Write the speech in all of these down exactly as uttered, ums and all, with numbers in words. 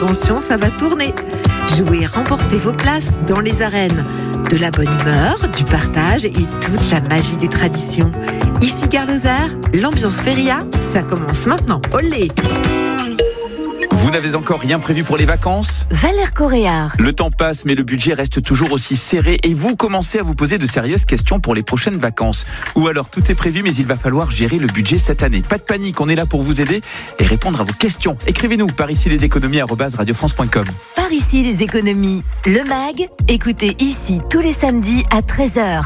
attention, ça va tourner. Jouez et remportez vos places dans les arènes. De la bonne humeur, du partage et toute la magie des traditions. Ici Gare Lozère, l'ambiance feria, ça commence maintenant. Olé! Vous n'avez encore rien prévu pour les vacances ? Valère Coréard. Le temps passe, mais le budget reste toujours aussi serré et vous commencez à vous poser de sérieuses questions pour les prochaines vacances. Ou alors tout est prévu, mais il va falloir gérer le budget cette année. Pas de panique, on est là pour vous aider et répondre à vos questions. Écrivez-nous par ici les économies arobase radio france point com. Par ici les économies. Le mag, écoutez ici tous les samedis à treize heures.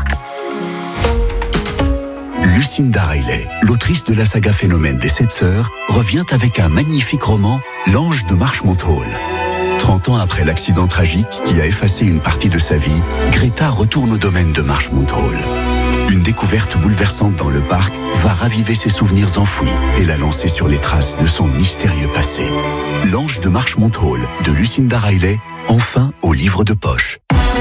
Lucinda Riley, l'autrice de la saga Phénomène des Sept Sœurs, revient avec un magnifique roman, L'Ange de Marchmont Hall. trente ans après l'accident tragique qui a effacé une partie de sa vie, Greta retourne au domaine de Marchmont Hall. Une découverte bouleversante dans le parc va raviver ses souvenirs enfouis et la lancer sur les traces de son mystérieux passé. L'Ange de Marchmont Hall de Lucinda Riley, enfin au livre de poche.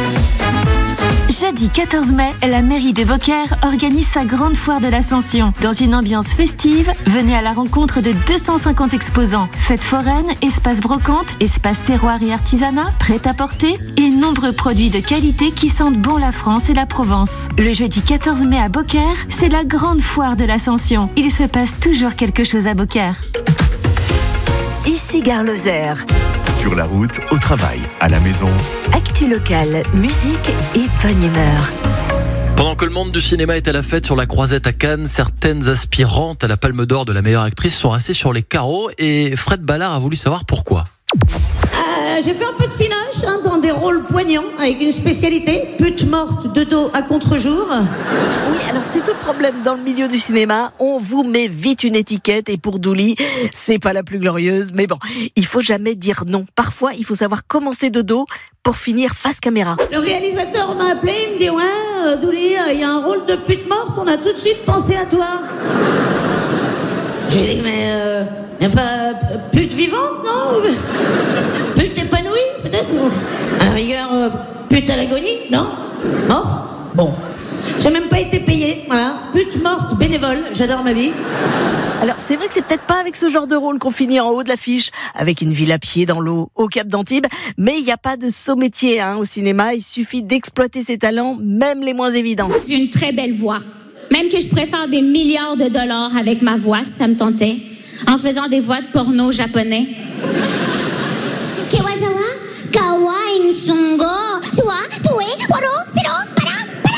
Jeudi quatorze mai, la mairie de Beaucaire organise sa grande foire de l'Ascension. Dans une ambiance festive, venez à la rencontre de deux cent cinquante exposants. Fêtes foraines, espace brocante, espace terroir et artisanat, prêt-à-porter et nombreux produits de qualité qui sentent bon la France et la Provence. Le jeudi quatorze mai à Beaucaire, c'est la grande foire de l'Ascension. Il se passe toujours quelque chose à Beaucaire. Ici Gare Lozère. Sur la route, au travail, à la maison. Actu locale, musique et bonne humeur. Pendant que le monde du cinéma est à la fête sur la Croisette à Cannes, certaines aspirantes à la Palme d'Or de la meilleure actrice sont restées sur les carreaux et Fred Ballard a voulu savoir pourquoi. Euh, j'ai fait un peu de cinoche hein, dans des rôles poignants avec une spécialité, pute morte de dos à contre-jour. Oui, alors c'est tout le problème dans le milieu du cinéma. On vous met vite une étiquette et pour Douli, c'est pas la plus glorieuse. Mais bon, il faut jamais dire non. Parfois, il faut savoir commencer de dos pour finir face caméra. Le réalisateur m'a appelé, il me dit « Ouais, euh, Douli, il euh, y a un rôle de pute morte, on a tout de suite pensé à toi. » J'ai dit « Mais, euh, mais pas euh, pute vivante, non ? Pute épanouie, peut-être ? À la rigueur, euh, pute à l'agonie, non ? Morte ? Bon. J'ai même pas été payée, voilà. Pute morte, bénévole, j'adore ma vie. » Alors c'est vrai que c'est peut-être pas avec ce genre de rôle qu'on finit en haut de l'affiche, avec une ville à pied dans l'eau au Cap d'Antibes, mais il n'y a pas de saut métier hein, au cinéma, il suffit d'exploiter ses talents, même les moins évidents. J'ai une très belle voix, même que je pourrais faire des milliards de dollars avec ma voix si ça me tentait, en faisant des voix de porno japonais. Kiwazawa, kawaii nsongo, suwa, tue, waro, siro, para, para.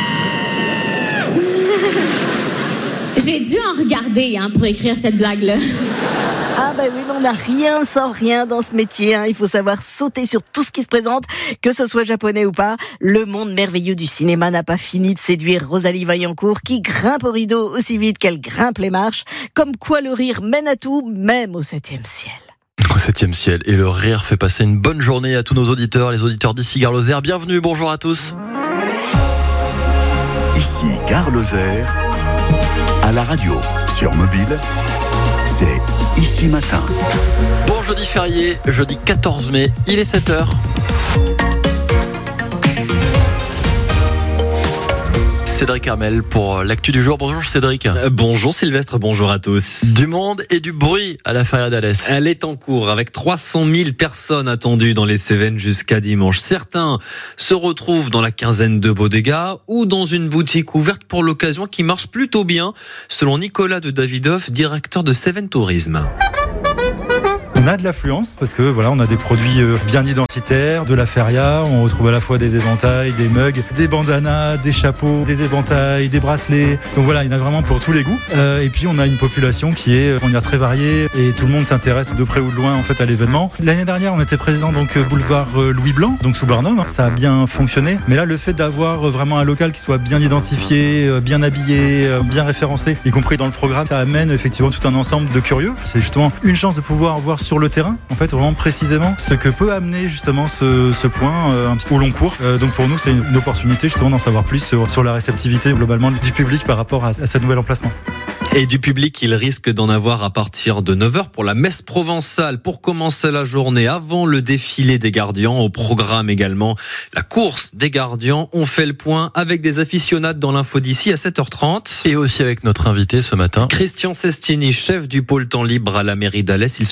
J'ai dû en regarder hein, pour écrire cette blague-là. Ah bah oui, mais on n'a rien sans rien dans ce métier. Hein. Il faut savoir sauter sur tout ce qui se présente, que ce soit japonais ou pas. Le monde merveilleux du cinéma n'a pas fini de séduire Rosalie Vaillancourt, qui grimpe au rideau aussi vite qu'elle grimpe les marches. Comme quoi le rire mène à tout, même au septième ciel. Au septième ciel. Et le rire fait passer une bonne journée à tous nos auditeurs, les auditeurs d'ici Gare Lozère. Bienvenue, bonjour à tous. Ici Gare Lozère, à la radio, sur mobile, c'est Ici Matin. Bon jeudi férié, jeudi quatorze mai, il est sept heures. Cédric Armel pour l'actu du jour. Bonjour Cédric. Euh, bonjour Sylvestre, bonjour à tous. Du monde et du bruit à la Feria d'Alès. Elle est en cours avec trois cent mille personnes attendues dans les Cévennes jusqu'à dimanche. Certains se retrouvent dans la quinzaine de Bodega ou dans une boutique ouverte pour l'occasion qui marche plutôt bien, selon Nicolas de Davidoff, directeur de Cévennes Tourisme. On a de l'affluence parce que voilà, on a des produits bien identitaires, de la feria, on retrouve à la fois des éventails, des mugs, des bandanas, des chapeaux, des éventails, des bracelets. Donc voilà, il y en a vraiment pour tous les goûts. Euh, et puis on a une population qui est, on y a très variée et tout le monde s'intéresse de près ou de loin en fait à l'événement. L'année dernière, on était présent donc boulevard Louis Blanc, donc sous Barnum, ça a bien fonctionné. Mais là, le fait d'avoir vraiment un local qui soit bien identifié, bien habillé, bien référencé, y compris dans le programme, ça amène effectivement tout un ensemble de curieux. C'est justement une chance de pouvoir voir sur le terrain, en fait, vraiment précisément ce que peut amener justement ce, ce point euh, un petit peu au long cours. Euh, donc pour nous, c'est une, une opportunité justement d'en savoir plus sur, sur la réceptivité globalement du public par rapport à, à ce nouvel emplacement. Et du public, il risque d'en avoir à partir de neuf heures pour la messe provençale pour commencer la journée avant le défilé des gardiens. Au programme également la course des gardiens. On fait le point avec des aficionados dans l'info d'ici à sept heures trente. Et aussi avec notre invité ce matin, Christian Sestini, chef du pôle temps libre à la mairie d'Alès. Il sera en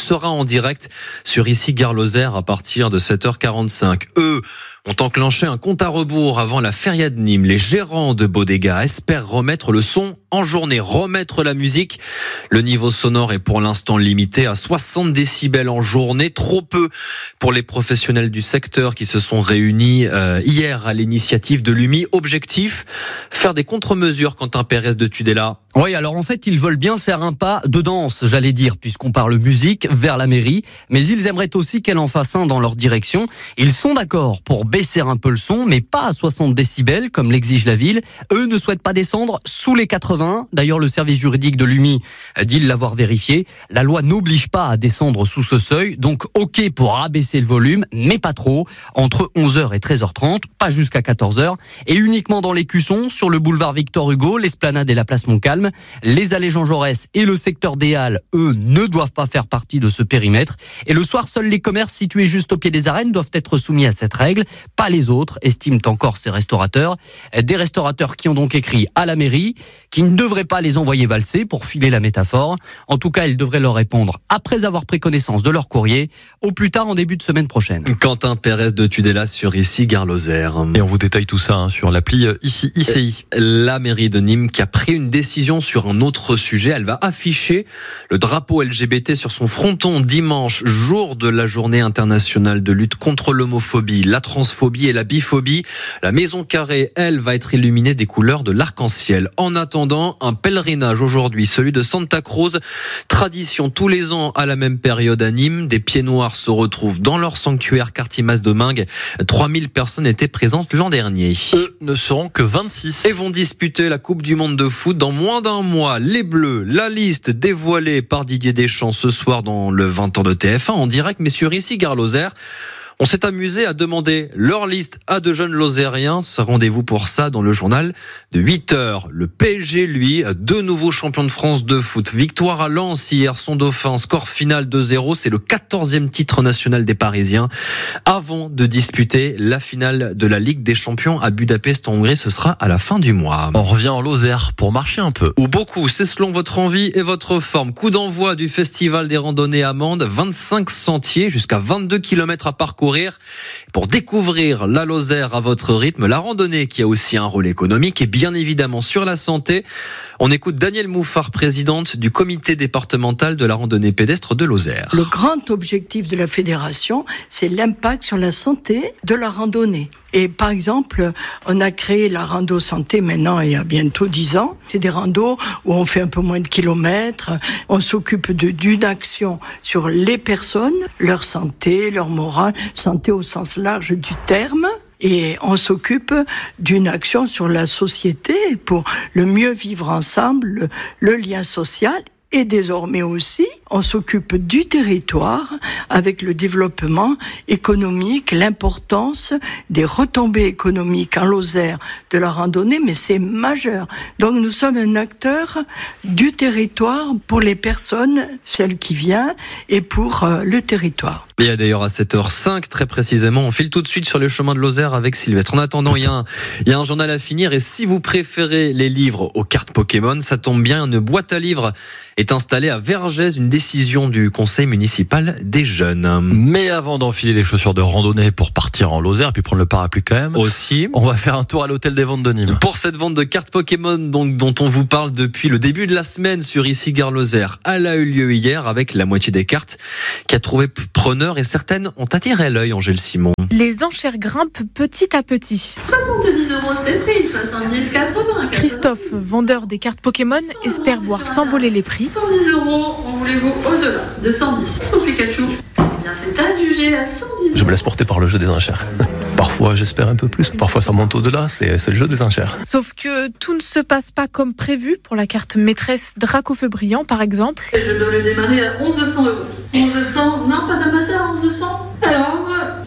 direct sur ici Gare Lozère à partir de sept heures quarante-cinq. Eux ont enclenché un compte à rebours avant la feria de Nîmes. Les gérants de Bodega espèrent remettre le son en journée, remettre la musique. Le niveau sonore est pour l'instant limité à soixante décibels en journée, trop peu pour les professionnels du secteur qui se sont réunis euh, hier à l'initiative de l'U M I. Objectif, faire des contre-mesures. Quentin Pérez de Tudela. Oui, alors en fait, ils veulent bien faire un pas de danse, j'allais dire, puisqu'on parle musique, vers la mairie, mais ils aimeraient aussi qu'elle en fasse un dans leur direction. Ils sont d'accord pour baisser un peu le son, mais pas à soixante décibels, comme l'exige la ville. Eux ne souhaitent pas descendre sous les quatre-vingts. D'ailleurs, le service juridique de l'U M I dit l'avoir vérifié. La loi n'oblige pas à descendre sous ce seuil, donc ok pour abaisser le volume, mais pas trop, entre onze heures et treize heures trente, pas jusqu'à quatorze heures, et uniquement dans les Cussons, sur le boulevard Victor Hugo, l'Esplanade et la place Montcalm. Les allées Jean Jaurès et le secteur des Halles, eux, ne doivent pas faire partie de ce périmètre. Et le soir, seuls les commerces situés juste au pied des arènes doivent être soumis à cette règle. Pas les autres, estiment encore ces restaurateurs. Des restaurateurs qui ont donc écrit à la mairie, qui ne devraient pas les envoyer valser, pour filer la métaphore. En tout cas, ils devraient leur répondre après avoir pris connaissance de leur courrier, au plus tard en début de semaine prochaine. Quentin Pérez de Tudela sur ici Gare Lozère. Et on vous détaille tout ça hein, sur l'appli ici I C I. La mairie de Nîmes qui a pris une décision sur un autre sujet. Elle va afficher le drapeau L G B T sur son fronton dimanche, jour de la journée internationale de lutte contre l'homophobie, la transphobie et la biphobie. La maison carrée, elle, va être illuminée des couleurs de l'arc-en-ciel. En attendant, un pèlerinage aujourd'hui, celui de Santa Cruz. Tradition tous les ans à la même période à Nîmes. Des pieds noirs se retrouvent dans leur sanctuaire quartier Mas-Domingue. trois mille personnes étaient présentes l'an dernier. Eux ne seront que vingt-six. Et vont disputer la Coupe du Monde de foot dans moins d'un mois. Les Bleus, la liste dévoilée par Didier Deschamps ce soir dans le vingt ans de T F un en direct, mais sur ici Gare Lozère. On s'est amusé à demander leur liste à de jeunes Lozériens. Rendez-vous pour ça dans le journal de huit heures. Le P S G, lui, deux nouveaux champions de France de foot. Victoire à Lens hier, son dauphin, score final deux zéro. C'est le quatorzième titre national des Parisiens. Avant de disputer la finale de la Ligue des Champions à Budapest en Hongrie, ce sera à la fin du mois. On revient en Lozère pour marcher un peu. Ou beaucoup, c'est selon votre envie et votre forme. Coup d'envoi du Festival des randonnées Amandes. vingt-cinq sentiers, jusqu'à vingt-deux kilomètres à parcourir. Pour découvrir la Lozère à votre rythme, la randonnée qui a aussi un rôle économique et bien évidemment sur la santé. On écoute Danielle Mouffard, présidente du comité départemental de la randonnée pédestre de Lozère. Le grand objectif de la fédération, c'est l'impact sur la santé de la randonnée. Et par exemple, on a créé la rando santé maintenant il y a bientôt dix ans. C'est des randos où on fait un peu moins de kilomètres. On s'occupe de, d'une action sur les personnes, leur santé, leur morale, santé au sens large du terme. Et on s'occupe d'une action sur la société pour le mieux vivre ensemble, le, le lien social. Et désormais aussi, on s'occupe du territoire avec le développement économique, l'importance des retombées économiques en Lozère de la randonnée, mais c'est majeur. Donc nous sommes un acteur du territoire pour les personnes, celles qui viennent, et pour euh, le territoire. Il y a d'ailleurs à sept heures cinq, très précisément, on file tout de suite sur le chemin de Lozère avec Sylvestre. En attendant, il y a un, il y a un journal à finir, et si vous préférez les livres aux cartes Pokémon, ça tombe bien, une boîte à livres est installée à Vergès, une décision du conseil municipal des jeunes. Mais avant d'enfiler les chaussures de randonnée pour partir en Lozère et puis prendre le parapluie quand même, aussi, on va faire un tour à l'hôtel des ventes de Nîmes. Pour cette vente de cartes Pokémon donc, dont on vous parle depuis le début de la semaine sur ici Gare Lozère, elle a eu lieu hier avec la moitié des cartes qui a trouvé preneur et certaines ont attiré l'œil. Angèle Simon. Les enchères grimpent petit à petit. soixante-dix euros c'est le prix, soixante-dix quatre-vingts. Christophe, vendeur des cartes Pokémon, espère voir s'envoler les prix. cent dix euros, en voulez-vous au-delà de cent dix. Pour Pikachu, eh bien c'est adjugé à cent dix euros. Je me laisse porter par le jeu des enchères. Parfois j'espère un peu plus, parfois ça monte au-delà, c'est, c'est le jeu des enchères. Sauf que tout ne se passe pas comme prévu pour la carte maîtresse Dracofeu Brillant par exemple. Et je dois le démarrer à mille deux cents euros. mille deux cents, non pas d'amateur, mille deux cents. Alors, il retourne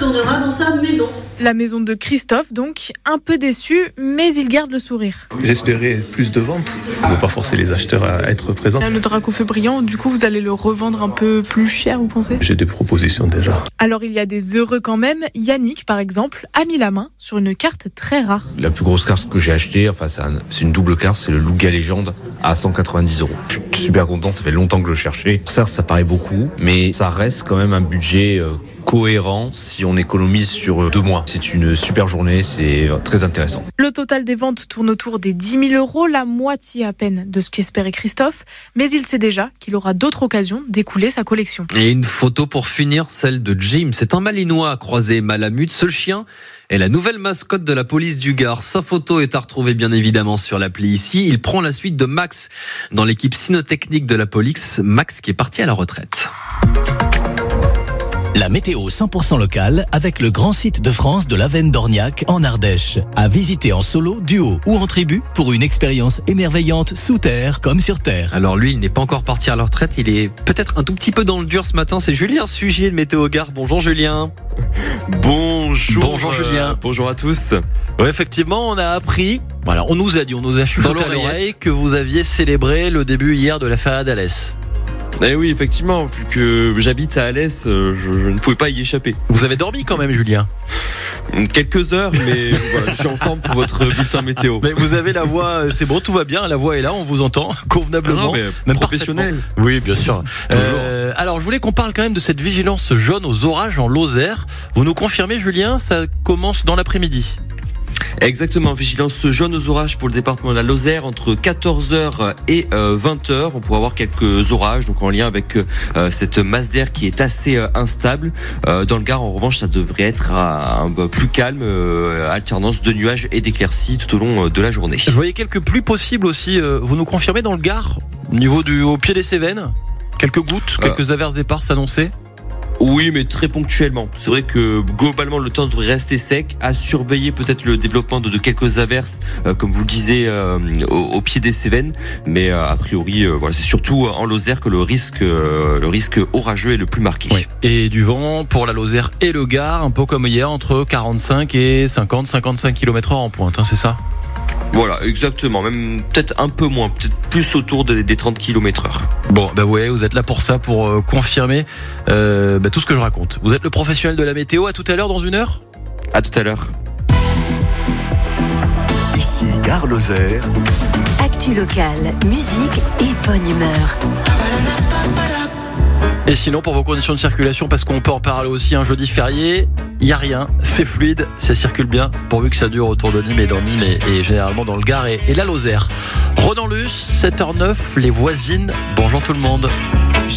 retournera dans sa maison. La maison de Christophe, donc, un peu déçu, mais il garde le sourire. J'espérais plus de ventes, ne pas forcer les acheteurs à être présents. Le Dracofeu brillant, du coup, vous allez le revendre un peu plus cher, vous pensez ? J'ai des propositions déjà. Alors, il y a des heureux quand même. Yannick, par exemple, a mis la main sur une carte très rare. La plus grosse carte que j'ai achetée, enfin, c'est, un, c'est une double carte, c'est le Luga Légende à cent quatre-vingt-dix euros. Je suis super content, ça fait longtemps que je le cherchais. Certes, ça paraît beaucoup, mais ça reste quand même un budget euh, cohérent si on économise sur deux mois. C'est une super journée, c'est très intéressant. Le total des ventes tourne autour des dix mille euros, la moitié à peine de ce qu'espérait Christophe, mais il sait déjà qu'il aura d'autres occasions d'écouler sa collection. Et une photo pour finir, celle de Jim. C'est un Malinois croisé Malamute, seul chien est la nouvelle mascotte de la police du Gard. Sa photo est à retrouver bien évidemment sur l'appli ici. Il prend la suite de Max dans l'équipe cynotechnique de la police. Max qui est parti à la retraite. La météo cent pour cent locale avec le grand site de France de l'Avenne d'Orniac en Ardèche. À visiter en solo, duo ou en tribu pour une expérience émerveillante sous terre comme sur terre. Alors lui, il n'est pas encore parti à la retraite. Il est peut-être un tout petit peu dans le dur ce matin. C'est Julien Sugier de Météo Gare. Bonjour Julien. Bonjour. Bonjour Julien. Euh, bonjour à tous. Ouais, effectivement, on a appris, voilà, on nous a dit, on nous a chuchoté à l'oreille que vous aviez célébré le début hier de la Feria d'Alès. Eh oui, effectivement, vu que j'habite à Alès, je, je ne pouvais pas y échapper. Vous avez dormi quand même, Julien ? Quelques heures, mais voilà, je suis en forme pour votre bulletin météo. Mais vous avez la voix, c'est bon, tout va bien, la voix est là, on vous entend convenablement. Non, mais même professionnel. Oui, bien sûr. Euh, alors, je voulais qu'on parle quand même de cette vigilance jaune aux orages en Lozère. Vous nous confirmez, Julien, ça commence dans l'après-midi ? Exactement, vigilance jaune aux orages pour le département de la Lozère entre quatorze heures et vingt heures. On pourra avoir quelques orages, donc en lien avec euh, cette masse d'air qui est assez euh, instable. Euh, dans le Gard, en revanche, ça devrait être euh, un peu plus calme, euh, alternance de nuages et d'éclaircies tout au long euh, de la journée. Je voyais quelques pluies possibles aussi. Euh, vous nous confirmez dans le Gard, au niveau du au pied des Cévennes, quelques gouttes, quelques euh... averses éparses annoncées? Oui, mais très ponctuellement. C'est vrai que globalement le temps devrait rester sec, à surveiller peut-être le développement de, de quelques averses, euh, comme vous le disiez, euh, au, au pied des Cévennes. Mais euh, a priori, euh, voilà, c'est surtout en Lozère que le risque, euh, le risque orageux est le plus marqué. Oui. Et du vent pour la Lozère et le Gard, un peu comme hier, entre quarante-cinq et cinquante, cinquante-cinq kilomètres heure en pointe, hein, c'est ça ? Voilà, exactement, même peut-être un peu moins, peut-être plus autour des, des trente kilomètres heure. Bon, bah ouais, vous êtes là pour ça, pour euh, confirmer euh, bah, tout ce que je raconte. Vous êtes le professionnel de la météo, à tout à l'heure dans une heure ? À tout à l'heure. Ici Gare Lozère. Actu locale, musique et bonne humeur. Et sinon, pour vos conditions de circulation, parce qu'on peut en parler aussi un jeudi férié, il n'y a rien, c'est fluide, ça circule bien, pourvu que ça dure autour de Nîmes et dans Nîmes et, et généralement dans le Gard et, et la Lozère. Ronan Luce, sept heures zéro neuf, les voisines, bonjour tout le monde.